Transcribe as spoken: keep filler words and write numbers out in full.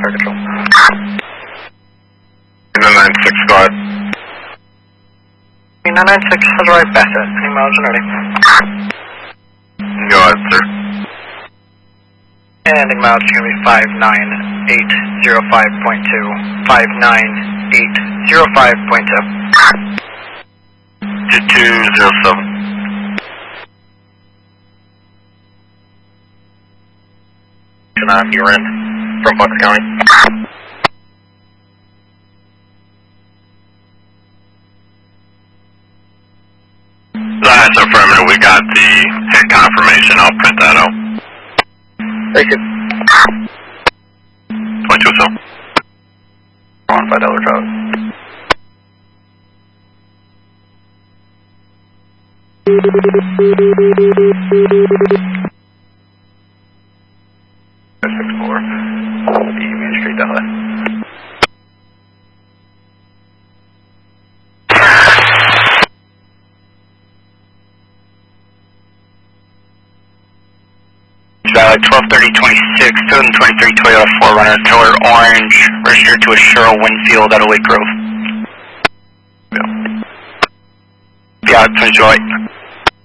Air control. nine nine six, go ahead. nine nine six has arrived Bassett. Any mileage and ready. Go ahead, sir. And ending mileage is going to be five nine eight zero five point two. five nine eight zero five point two. two two zero seven. On your end from Bucks County. That's affirmative. We got the hit confirmation. I'll print that out. Thank you. twenty-two oh seven. On five dollar drive. six four. Main Street, Delta. Valley twelve thirty twenty-six, two thousand twenty-three Toyota four runner, color orange, registered to a Cheryl Winfield at a Lake Grove. Yeah. Yeah, it's enjoy.